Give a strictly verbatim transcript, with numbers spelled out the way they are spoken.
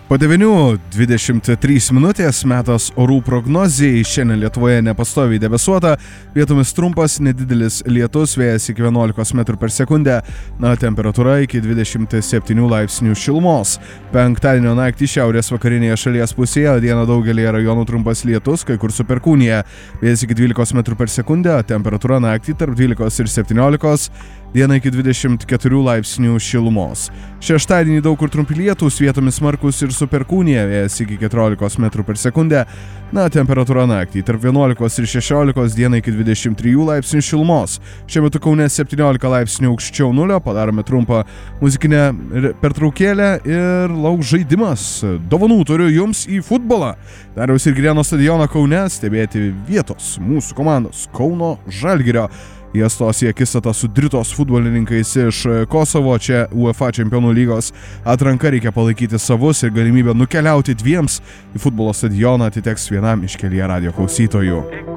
Po devynių dvidešimt trys minutės metas orų prognozijai. Šiandien Lietuvoje nepastoviai debesuota, vietomis trumpas, nedidelis lietus, vėjas iki vienuolikos metrų per sekundę, na, temperatūra iki dvidešimt septynių laipsnių šilumos. Penktadienio naktį šiaurės vakarinėje šalies pusėje, dieną daugelį rajonų trumpas lietus, kai kur su perkūnija, vėjas iki dvylikos metrų per sekundę, temperatūra naktį tarp dvylikos ir septyniolikos, dieną iki dvidešimt keturių laipsnių šilumos. Šeštadienį daug kur trumpi lietūs, vietomis smarkus ir su perkūnija, vėjas iki keturiolikos metrų per sekundę, na, temperatūra naktį tarp vienuolikos ir šešiolikos, dieną iki dvidešimt trijų laipsnių šilumos. Šiuo metu Kaune septyniolika laipsnių aukščiau nulio, padarome trumpą muzikinę pertraukėlę ir lauks žaidimas. Dovanų turiu jums į futbolą. Dariaus ir Girėno stadioną Kaune stebėti vietos mūsų komandos Kauno Žalgirio. Jie stos į akistatą su Dritos futbolininkais iš Kosovo. Čia UEFA čempionų lygos atranka, reikia palaikyti savus ir galimybę nukeliauti dviems į futbolo stadioną atiteks vienam iš Kelyje radijo klausytojų.